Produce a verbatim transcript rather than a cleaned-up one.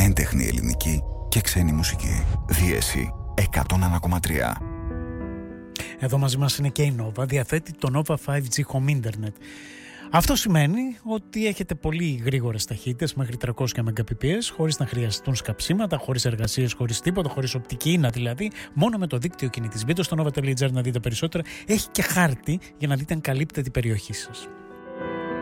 έντεχνη ελληνική και ξένη μουσική. Δίεση εκατόν ένα κόμμα τρία. Εδώ μαζί μας είναι και η Nova, διαθέτει το Nova φάιβ τζι Home Internet. Αυτό σημαίνει ότι έχετε πολύ γρήγορες ταχύτητες μέχρι τριακόσια μεγαμπιτ, χωρίς να χρειαστούν σκαψίματα, χωρίς εργασίες, χωρίς τίποτα, χωρίς οπτική ίνα δηλαδή, μόνο με το δίκτυο κινητής. Μπείτε στο nova τελεία gr να δείτε περισσότερα. Έχει και χάρτη για να δείτε αν καλύπτεται η περιοχή σας.